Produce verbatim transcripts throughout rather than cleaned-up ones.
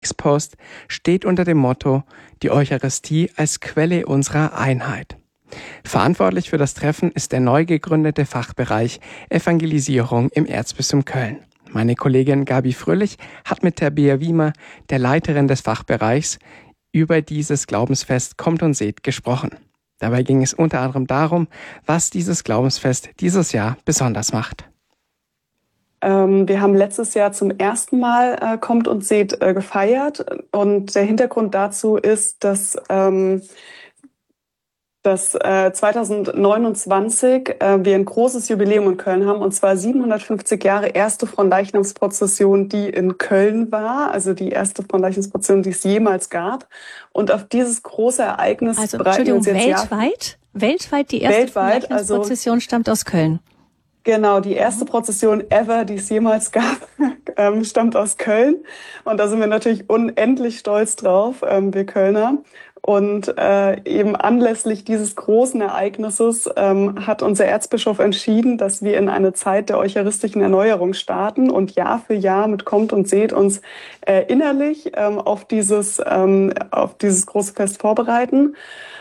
X-Post steht unter dem Motto Die Eucharistie als Quelle unserer Einheit. Verantwortlich für das Treffen ist der neu gegründete Fachbereich Evangelisierung im Erzbistum Köln. Meine Kollegin Gabi Fröhlich hat mit Tabea Wiemer, der Leiterin des Fachbereichs, über dieses Glaubensfest Kommt und Seht gesprochen. Dabei ging es unter anderem darum, was dieses Glaubensfest dieses Jahr besonders macht. Ähm, wir haben letztes Jahr zum ersten Mal äh, Kommt und Seht äh, gefeiert. Und der Hintergrund dazu ist, dass, ähm, dass äh, zwanzig neunundzwanzig äh, wir ein großes Jubiläum in Köln haben, und zwar siebenhundertfünfzig Jahre erste Fronleichnamsprozession, die in Köln war, also die erste Fronleichnamsprozession, die es jemals gab. Und auf dieses große Ereignis also, bereiten wir uns jetzt weltweit? Jahr, weltweit die erste weltweit, Fronleichnamsprozession also, stammt aus Köln. Genau, die erste Prozession ever, die es jemals gab, ähm, stammt aus Köln. Und da sind wir natürlich unendlich stolz drauf, ähm, wir Kölner. Und äh, eben anlässlich dieses großen Ereignisses ähm, hat unser Erzbischof entschieden, dass wir in eine Zeit der eucharistischen Erneuerung starten und Jahr für Jahr mit Kommt und Seht uns äh, innerlich ähm, auf dieses ähm, auf dieses große Fest vorbereiten.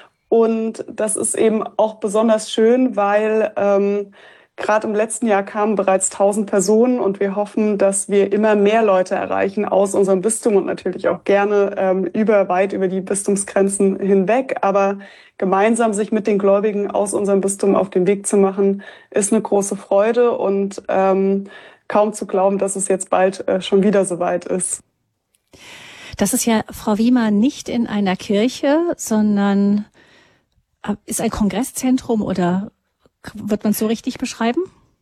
Und das ist eben auch besonders schön, weil ähm, gerade im letzten Jahr kamen bereits tausend Personen, und wir hoffen, dass wir immer mehr Leute erreichen aus unserem Bistum und natürlich auch gerne ähm, über weit über die Bistumsgrenzen hinweg. Aber gemeinsam sich mit den Gläubigen aus unserem Bistum auf den Weg zu machen, ist eine große Freude, und ähm, kaum zu glauben, dass es jetzt bald äh, schon wieder soweit ist. Das ist ja, Frau Wiemer, nicht in einer Kirche, sondern ist ein Kongresszentrum, oder wird man es so richtig beschreiben?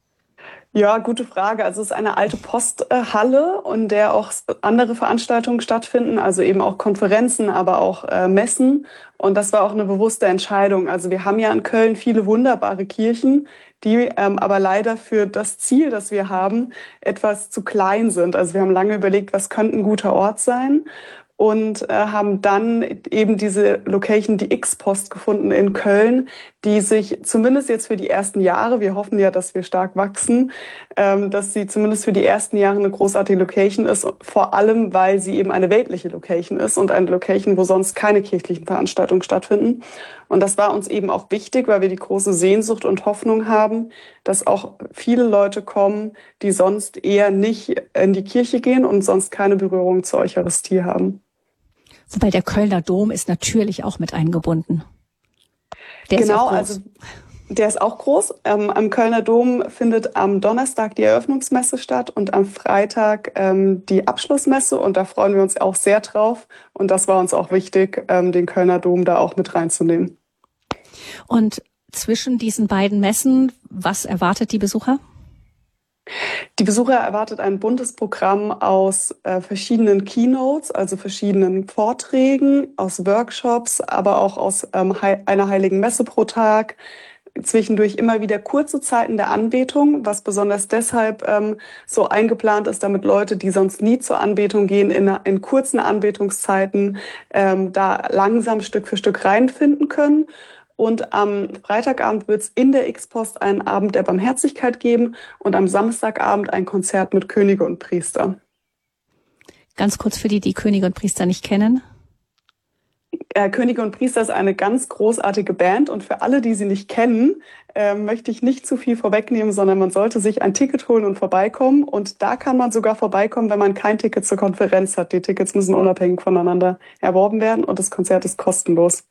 Ja, gute Frage. Also es ist eine alte Posthalle, in der auch andere Veranstaltungen stattfinden, also eben auch Konferenzen, aber auch äh, Messen. Und das war auch eine bewusste Entscheidung. Also wir haben ja in Köln viele wunderbare Kirchen, die ähm, aber leider für das Ziel, das wir haben, etwas zu klein sind. Also wir haben lange überlegt, was könnte ein guter Ort sein, und äh, haben dann eben diese Location, die X-Post, gefunden in Köln, die sich zumindest jetzt für die ersten Jahre, wir hoffen ja, dass wir stark wachsen, ähm, dass sie zumindest für die ersten Jahre eine großartige Location ist, vor allem, weil sie eben eine weltliche Location ist und eine Location, wo sonst keine kirchlichen Veranstaltungen stattfinden. Und das war uns eben auch wichtig, weil wir die große Sehnsucht und Hoffnung haben, dass auch viele Leute kommen, die sonst eher nicht in die Kirche gehen und sonst keine Berührung zur Eucharistie haben. Wobei der Kölner Dom ist natürlich auch mit eingebunden. Der genau, ist auch groß. Also der ist auch groß. Ähm, am Kölner Dom findet am Donnerstag die Eröffnungsmesse statt und am Freitag ähm, die Abschlussmesse. Und da freuen wir uns auch sehr drauf. Und das war uns auch wichtig, ähm, den Kölner Dom da auch mit reinzunehmen. Und zwischen diesen beiden Messen, was erwartet die Besucher? Die Besucher erwartet ein buntes Programm aus äh, verschiedenen Keynotes, also verschiedenen Vorträgen, aus Workshops, aber auch aus ähm, he- einer heiligen Messe pro Tag. Zwischendurch immer wieder kurze Zeiten der Anbetung, was besonders deshalb ähm, so eingeplant ist, damit Leute, die sonst nie zur Anbetung gehen, in, in kurzen Anbetungszeiten ähm, da langsam Stück für Stück reinfinden können. Und am Freitagabend wird es in der X-Post einen Abend der Barmherzigkeit geben und am Samstagabend ein Konzert mit Könige und Priester. Ganz kurz für die, die Könige und Priester nicht kennen. Äh, Könige und Priester ist eine ganz großartige Band, und für alle, die sie nicht kennen, äh, möchte ich nicht zu viel vorwegnehmen, sondern man sollte sich ein Ticket holen und vorbeikommen. Und da kann man sogar vorbeikommen, wenn man kein Ticket zur Konferenz hat. Die Tickets müssen unabhängig voneinander erworben werden, und das Konzert ist kostenlos.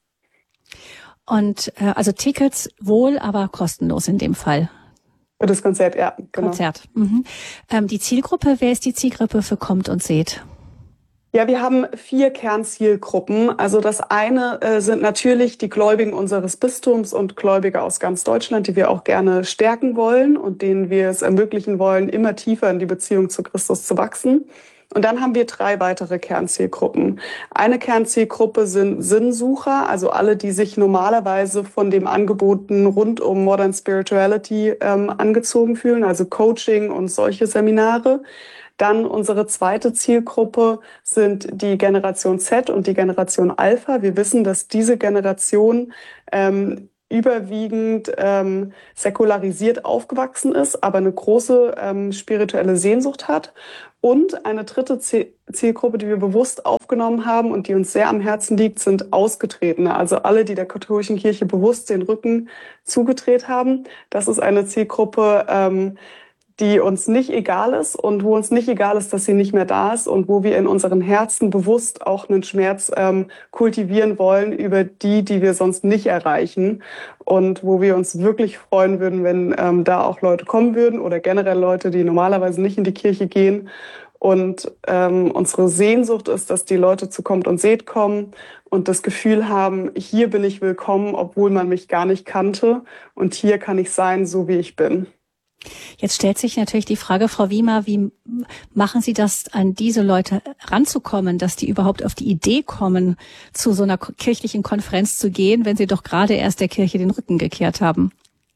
Und äh, also Tickets wohl, aber kostenlos in dem Fall. Für das Konzert, ja, genau. Konzert. Mhm. Ähm, die Zielgruppe, wer ist die Zielgruppe für Kommt und Seht? Ja, wir haben vier Kernzielgruppen. Also das eine äh, sind natürlich die Gläubigen unseres Bistums und Gläubige aus ganz Deutschland, die wir auch gerne stärken wollen und denen wir es ermöglichen wollen, immer tiefer in die Beziehung zu Christus zu wachsen. Und dann haben wir drei weitere Kernzielgruppen. Eine Kernzielgruppe sind Sinnsucher, also alle, die sich normalerweise von dem Angeboten rund um Modern Spirituality ähm, angezogen fühlen, also Coaching und solche Seminare. Dann unsere zweite Zielgruppe sind die Generation Z und die Generation Alpha. Wir wissen, dass diese Generation ähm, überwiegend ähm, säkularisiert aufgewachsen ist, aber eine große ähm, spirituelle Sehnsucht hat. Und eine dritte Zielgruppe, die wir bewusst aufgenommen haben und die uns sehr am Herzen liegt, sind Ausgetretene. Also alle, die der katholischen Kirche bewusst den Rücken zugedreht haben. Das ist eine Zielgruppe, ähm, die uns nicht egal ist und wo uns nicht egal ist, dass sie nicht mehr da ist und wo wir in unseren Herzen bewusst auch einen Schmerz ähm, kultivieren wollen über die, die wir sonst nicht erreichen und wo wir uns wirklich freuen würden, wenn ähm, da auch Leute kommen würden oder generell Leute, die normalerweise nicht in die Kirche gehen. Und ähm, unsere Sehnsucht ist, dass die Leute zu Kommt und Seht kommen und das Gefühl haben, hier bin ich willkommen, obwohl man mich gar nicht kannte und hier kann ich sein, so wie ich bin. Jetzt stellt sich natürlich die Frage, Frau Wiemer, wie machen Sie das, an diese Leute ranzukommen, dass die überhaupt auf die Idee kommen, zu so einer kirchlichen Konferenz zu gehen, wenn sie doch gerade erst der Kirche den Rücken gekehrt haben?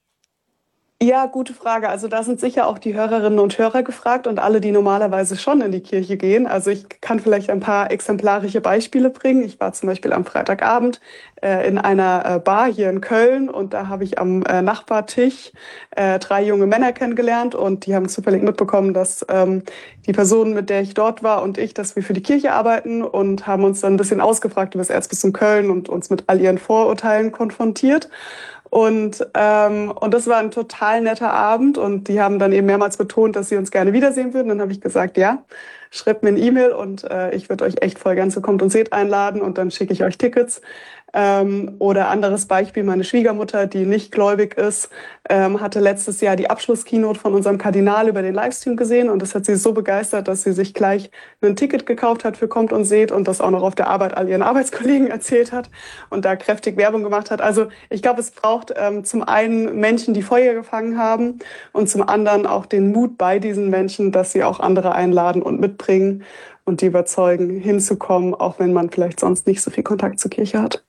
Ja, gute Frage. Also da sind sicher auch die Hörerinnen und Hörer gefragt und alle, die normalerweise schon in die Kirche gehen. Also ich kann vielleicht ein paar exemplarische Beispiele bringen. Ich war zum Beispiel am Freitagabend äh, in einer äh, Bar hier in Köln und da habe ich am äh, Nachbartisch äh, drei junge Männer kennengelernt und die haben zufällig mitbekommen, dass ähm, die Person, mit der ich dort war und ich, dass wir für die Kirche arbeiten und haben uns dann ein bisschen ausgefragt über das Erzbistum Köln und uns mit all ihren Vorurteilen konfrontiert. Und, ähm, und das war ein total netter Abend und die haben dann eben mehrmals betont, dass sie uns gerne wiedersehen würden. Dann habe ich gesagt, ja, schreibt mir eine E-Mail und äh, ich würde euch echt voll gern zu Kommt und Seht einladen und dann schicke ich euch Tickets. Ähm, oder anderes Beispiel, meine Schwiegermutter, die nicht gläubig ist, ähm, hatte letztes Jahr die Abschlusskeynote von unserem Kardinal über den Livestream gesehen und das hat sie so begeistert, dass sie sich gleich ein Ticket gekauft hat für Kommt und Seht und das auch noch auf der Arbeit all ihren Arbeitskollegen erzählt hat und da kräftig Werbung gemacht hat. Also ich glaube, es braucht ähm, zum einen Menschen, die Feuer gefangen haben und zum anderen auch den Mut bei diesen Menschen, dass sie auch andere einladen und mitbringen und die überzeugen, hinzukommen, auch wenn man vielleicht sonst nicht so viel Kontakt zur Kirche hat.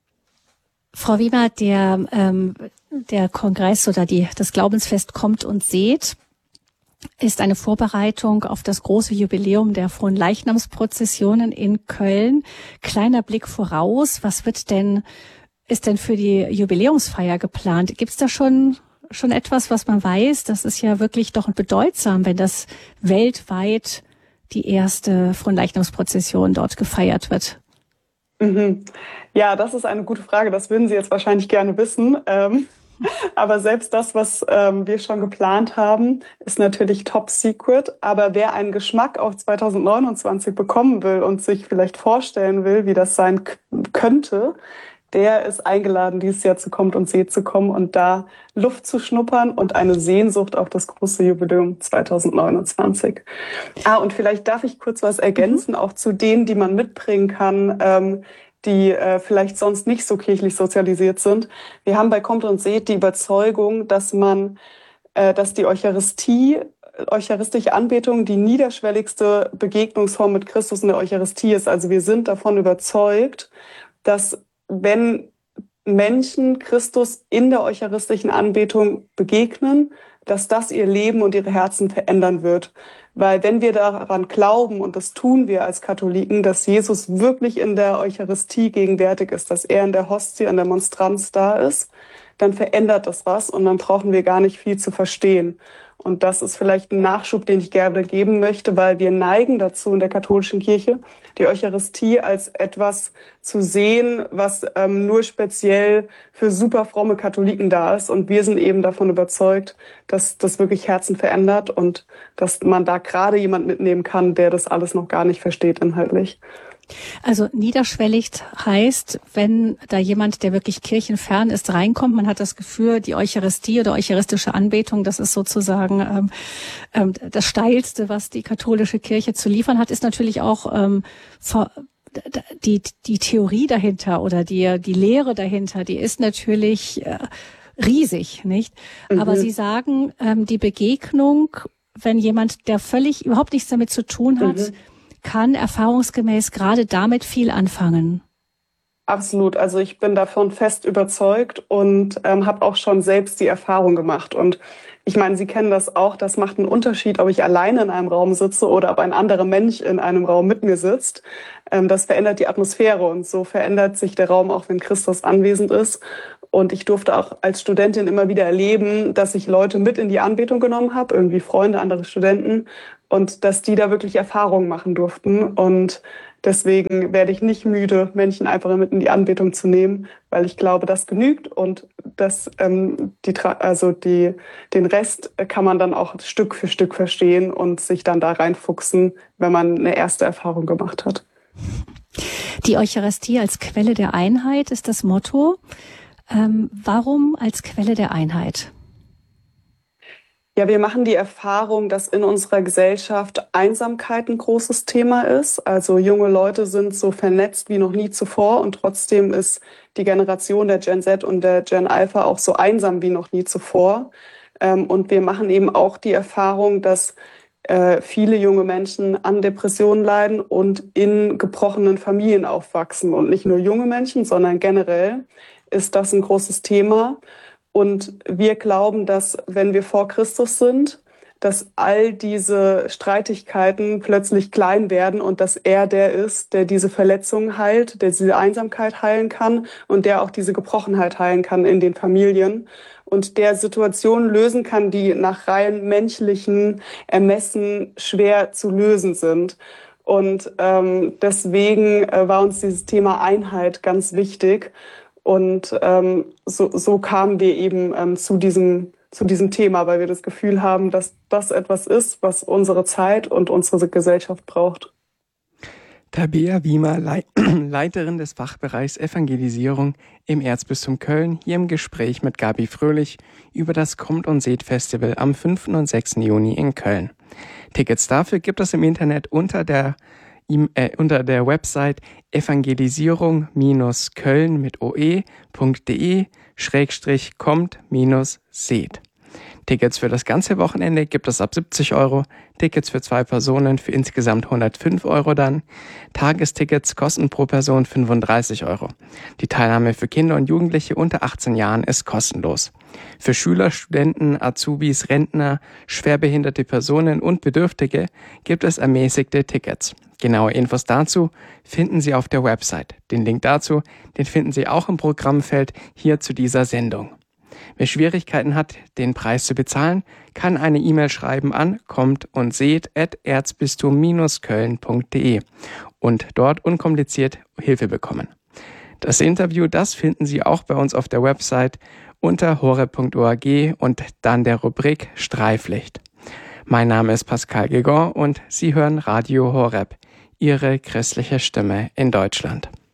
Frau Wiemer, der, ähm, der Kongress oder die, das Glaubensfest Kommt und Seht ist eine Vorbereitung auf das große Jubiläum der Fronleichnamsprozessionen in Köln. Kleiner Blick voraus, was wird denn, ist denn für die Jubiläumsfeier geplant? Gibt es da schon, schon etwas, was man weiß? Das ist ja wirklich doch bedeutsam, wenn das weltweit die erste Fronleichnamsprozession dort gefeiert wird. Mhm. Ja, das ist eine gute Frage. Das würden Sie jetzt wahrscheinlich gerne wissen. Ähm, aber selbst das, was ähm, wir schon geplant haben, ist natürlich top secret. Aber wer einen Geschmack auf zwanzig neunundzwanzig bekommen will und sich vielleicht vorstellen will, wie das sein k- könnte, der ist eingeladen, dieses Jahr zu Kommt und Seht zu kommen und da Luft zu schnuppern und eine Sehnsucht auf das große Jubiläum zwanzig neunundzwanzig. Ah, und vielleicht darf ich kurz was ergänzen, mhm. auch zu denen, die man mitbringen kann, ähm, die äh, vielleicht sonst nicht so kirchlich sozialisiert sind. Wir haben bei Kommt und Seht die Überzeugung, dass man, äh, dass die Eucharistie, eucharistische Anbetung die niederschwelligste Begegnungsform mit Christus in der Eucharistie ist. Also wir sind davon überzeugt, dass wenn Menschen Christus in der eucharistischen Anbetung begegnen, dass das ihr Leben und ihre Herzen verändern wird. Weil wenn wir daran glauben, und das tun wir als Katholiken, dass Jesus wirklich in der Eucharistie gegenwärtig ist, dass er in der Hostie, in der Monstranz da ist, dann verändert das was und dann brauchen wir gar nicht viel zu verstehen. Und das ist vielleicht ein Nachschub, den ich gerne geben möchte, weil wir neigen dazu in der katholischen Kirche, die Eucharistie als etwas zu sehen, was ähm, nur speziell für super fromme Katholiken da ist. Und wir sind eben davon überzeugt, dass das wirklich Herzen verändert und dass man da gerade jemand mitnehmen kann, der das alles noch gar nicht versteht inhaltlich. Also niederschwellig heißt, wenn da jemand, der wirklich kirchenfern ist, reinkommt, man hat das Gefühl, die Eucharistie oder eucharistische Anbetung, das ist sozusagen ähm, ähm, das Steilste, was die katholische Kirche zu liefern hat, ist natürlich auch ähm, vor, die die Theorie dahinter oder die die Lehre dahinter, die ist natürlich äh, riesig, nicht? Mhm. Aber Sie sagen, ähm, die Begegnung, wenn jemand, der völlig überhaupt nichts damit zu tun hat, mhm. kann erfahrungsgemäß gerade damit viel anfangen. Absolut. Also ich bin davon fest überzeugt und ähm, habe auch schon selbst die Erfahrung gemacht. Und ich meine, Sie kennen das auch, das macht einen Unterschied, ob ich alleine in einem Raum sitze oder ob ein anderer Mensch in einem Raum mit mir sitzt. Ähm, das verändert die Atmosphäre und so verändert sich der Raum auch, wenn Christus anwesend ist. Und ich durfte auch als Studentin immer wieder erleben, dass ich Leute mit in die Anbetung genommen habe, irgendwie Freunde, andere Studenten, und dass die da wirklich Erfahrungen machen durften. Und deswegen werde ich nicht müde, Menschen einfach mit in die Anbetung zu nehmen, weil ich glaube, das genügt und das, ähm, die, also die, den Rest kann man dann auch Stück für Stück verstehen und sich dann da reinfuchsen, wenn man eine erste Erfahrung gemacht hat. Die Eucharistie als Quelle der Einheit ist das Motto. Ähm, warum als Quelle der Einheit? Ja, wir machen die Erfahrung, dass in unserer Gesellschaft Einsamkeit ein großes Thema ist. Also junge Leute sind so vernetzt wie noch nie zuvor und trotzdem ist die Generation der Gen Z und der Gen Alpha auch so einsam wie noch nie zuvor. Und wir machen eben auch die Erfahrung, dass viele junge Menschen an Depressionen leiden und in gebrochenen Familien aufwachsen. Und nicht nur junge Menschen, sondern generell ist das ein großes Thema. Und wir glauben, dass wenn wir vor Christus sind, dass all diese Streitigkeiten plötzlich klein werden und dass er der ist, der diese Verletzungen heilt, der diese Einsamkeit heilen kann und der auch diese Gebrochenheit heilen kann in den Familien und der Situationen lösen kann, die nach rein menschlichen Ermessen schwer zu lösen sind. Und ähm, deswegen äh, war uns dieses Thema Einheit ganz wichtig. Und ähm, so, so kamen wir eben ähm, zu diesem, zu diesem Thema, weil wir das Gefühl haben, dass das etwas ist, was unsere Zeit und unsere Gesellschaft braucht. Tabea Wiemer, Leiterin des Fachbereichs Evangelisierung im Erzbistum Köln, hier im Gespräch mit Gabi Fröhlich über das Kommt und Seht Festival am fünften und sechsten Juni in Köln. Tickets dafür gibt es im Internet unter der Äh, unter der Website evangelisierung-köln mit oe.de schrägstrich kommt minus seht. Tickets für das ganze Wochenende gibt es ab siebzig Euro, Tickets für zwei Personen für insgesamt hundertfünf Euro dann. Tagestickets kosten pro Person fünfunddreißig Euro. Die Teilnahme für Kinder und Jugendliche unter achtzehn Jahren ist kostenlos. Für Schüler, Studenten, Azubis, Rentner, schwerbehinderte Personen und Bedürftige gibt es ermäßigte Tickets. Genaue Infos dazu finden Sie auf der Website. Den Link dazu, den finden Sie auch im Programmfeld hier zu dieser Sendung. Wer Schwierigkeiten hat, den Preis zu bezahlen, kann eine E-Mail schreiben an kommt und seht at erzbistum-köln punkt de und dort unkompliziert Hilfe bekommen. Das Interview, das finden Sie auch bei uns auf der Website unter horeb punkt org und dann der Rubrik Streiflicht. Mein Name ist Pascal Gegon und Sie hören Radio Horeb, Ihre christliche Stimme in Deutschland.